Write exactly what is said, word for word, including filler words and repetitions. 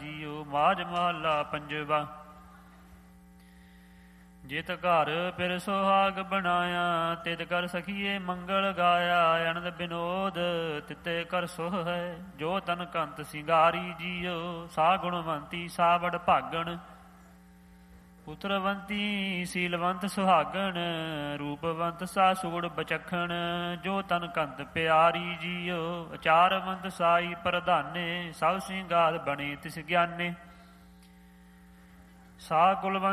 JIO. Majh ਮਹੱਲਾ ਪੰਜਵਾ। ਜਿਤ ਘਰ ਫਿਰ ਸੁਹਾਗ ਬਣਾਇਆ, ਤਿਤ ਕਰ ਸਖੀਏ ਮੰਗਲ ਗਾਇਆ। ਅਨੰਦ ਬਿਨੋਦ ਤਿਤੇ ਕਰ ਸੁਹ ਹੈ, ਜੋ ਤਨ ਕੰਤ ਸਿੰਗਾਰੀ ਜੀਓ। ਸਾ ਗੁਣਵੰਤੀ ਸਾ ਵਡ ਭਾਗਣ, ਪੁੱਤਰਵੰਤੀ ਸੀਲਵੰਤ ਸੁਹਾਗਣ। ਰੂਪਵੰਤ ਸਾ ਸੁਗੜ ਬਚਖਣ, ਜੋ ਤਨ ਕੰਤ ਪਿਆਰੀ ਜੀਓ। ਅਚਾਰਵੰਤ ਸਾਈ ਪ੍ਰਧਾਨੇ, ਸਭ ਸਿੰਘਾਰ ਬਣੇ ਤਿਸ ਗਿਆਨੇ। ਸਾ ਕੁਲਵੰਤ